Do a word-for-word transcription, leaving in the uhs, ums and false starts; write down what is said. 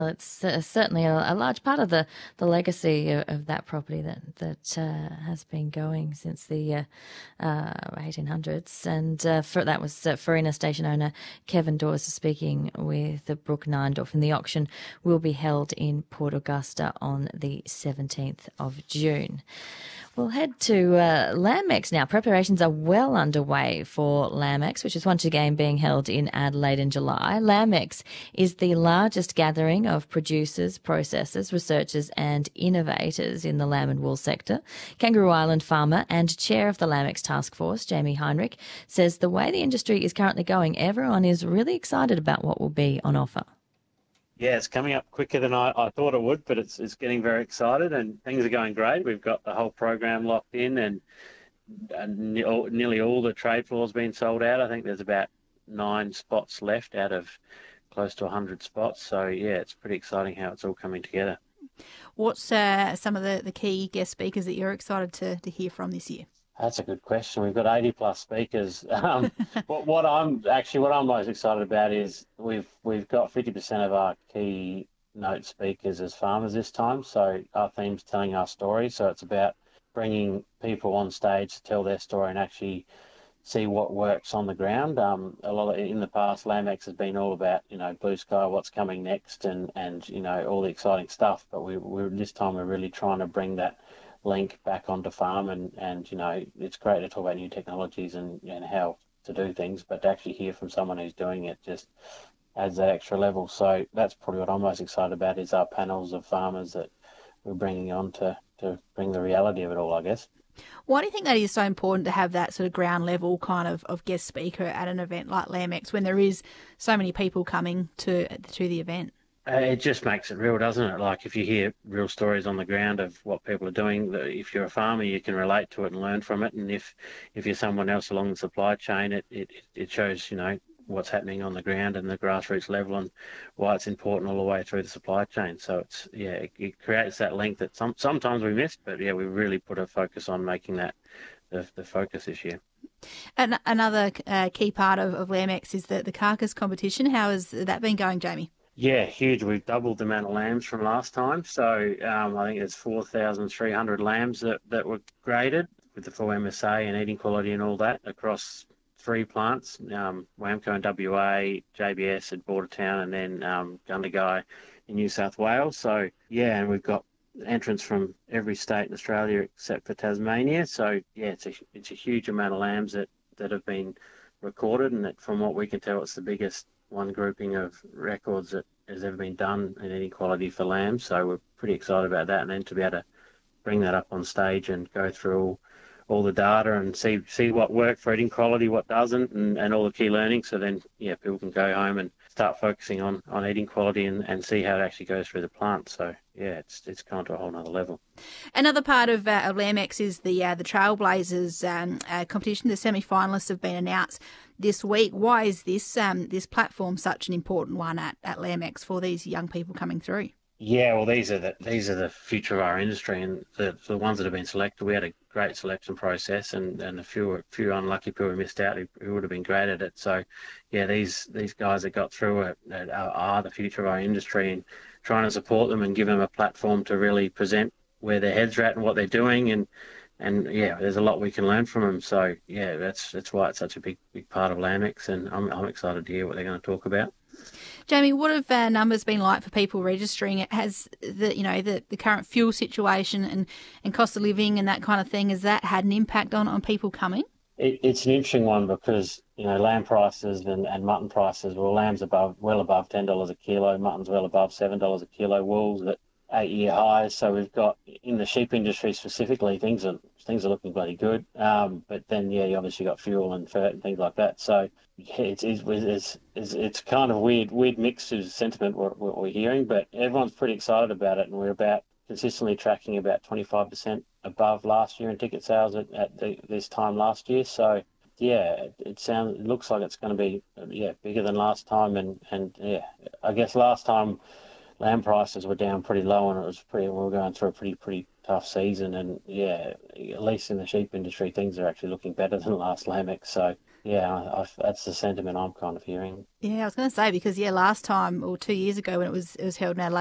Well, it's uh, certainly a, a large part of the, the legacy of, of that property that that uh, has been going since the uh, uh, eighteen hundreds. And uh, for, that was uh, Farina station owner Kevin Dawes speaking with the Brooke Neindorf. And the auction will be held in Port Augusta on the seventeenth of June. We'll head to uh, Lambex now. Preparations are well underway for Lambex, which is once again being held in Adelaide in July. Lambex is the largest gathering of producers, processors, researchers and innovators in the lamb and wool sector. Kangaroo Island farmer and chair of the Lambex task force, Jamie Heinrich, says the way the industry is currently going, everyone is really excited about what will be on offer. Yeah, it's coming up quicker than I, I thought it would, but it's it's getting very excited and things are going great. We've got the whole program locked in and, and nearly all the trade floors been sold out. I think there's about nine spots left out of close to one hundred spots. So, yeah, it's pretty exciting how it's all coming together. What's uh, some of the, the key guest speakers that you're excited to, to hear from this year? That's a good question. We've got eighty plus speakers. Um, what, what I'm actually what I'm most excited about is we've we've got fifty percent of our key note speakers as farmers this time. So our theme's telling our story. So it's about bringing people on stage to tell their story and actually see what works on the ground. Um, a lot of, in the past, Lambex has been all about, you know, blue sky, what's coming next, and and you know all the exciting stuff. But we we this time we're really trying to bring that link back onto farm, and and you know it's great to talk about new technologies and and how to do things, but to actually hear from someone who's doing it just adds that extra level. So that's probably what I'm most excited about, is our panels of farmers that we're bringing on to to bring the reality of it all, I guess. Why do you think that is so important to have that sort of ground level kind of, of guest speaker at an event like Lambex when there is so many people coming to to the event? Uh, it just makes it real, doesn't it? Like if you hear real stories on the ground of what people are doing, if you're a farmer, you can relate to it and learn from it. And if, if you're someone else along the supply chain, it, it, it shows, you know, what's happening on the ground and the grassroots level and why it's important all the way through the supply chain. So it's, yeah, it, it creates that link that some, sometimes we miss, but yeah, we really put a focus on making that the, the focus this year. And another uh, key part of, of Lambex is the, the carcass competition. How has that been going, Jamie? Yeah, huge. We've doubled the amount of lambs from last time. So um, I think there's four thousand three hundred lambs that, that were graded with the full M S A and eating quality and all that across three plants, um, WAMCO in W A, J B S at Bordertown, and then um, Gundagai in New South Wales. So, yeah, and we've got entrants from every state in Australia except for Tasmania. So, yeah, it's a, it's a huge amount of lambs that, that have been recorded, and that, from what we can tell, it's the biggest one grouping of records that has ever been done in any quality for lambs. So we're pretty excited about that, and then to be able to bring that up on stage and go through all, all the data and see see what worked for eating quality, what doesn't, and, and all the key learnings. So then, yeah, people can go home and start focusing on, on eating quality and, and see how it actually goes through the plant. So, yeah, it's it's gone to a whole nother level. Another part of, uh, of Lambex is the uh, the Trailblazers um, uh, competition. The semi-finalists have been announced this week. Why is this um, this platform such an important one at, at Lambex for these young people coming through? Yeah, well, these are the these are the future of our industry, and the the ones that have been selected. We had a great selection process, and, and a few few unlucky people who missed out who, who would have been great at it. So, yeah, these these guys that got through it are, are the future of our industry, and trying to support them and give them a platform to really present where their heads are at and what they're doing, and and yeah, there's a lot we can learn from them. So yeah, that's that's why it's such a big big part of Lambex, and I'm I'm excited to hear what they're going to talk about. Jamie, what have uh, numbers been like for people registering? It has the you know the, the current fuel situation and, and cost of living and that kind of thing. Has that had an impact on, on people coming? It, it's an interesting one because you know lamb prices and, and mutton prices. Well, lamb's above well above ten dollars a kilo, mutton's well above seven dollars a kilo, wool's at eight year highs. So we've got in the sheep industry specifically, things are things are looking bloody good. Um, but then yeah, you obviously got fuel and fert and things like that. So yeah, it's it's it's, it's, it's kind of weird weird mix of sentiment what, what we're hearing, but everyone's pretty excited about it, and we're about consistently tracking about twenty-five percent above last year in ticket sales at, at the, this time last year. So yeah, it, it sounds it looks like it's going to be yeah bigger than last time, and and yeah, I guess last time lamb prices were down pretty low, and it was pretty. We were going through a pretty pretty tough season, and yeah, at least in the sheep industry, things are actually looking better than last Lambex. So yeah, I, I, that's the sentiment I'm kind of hearing. Yeah, I was going to say because yeah, last time or two years ago when it was it was held in Adelaide.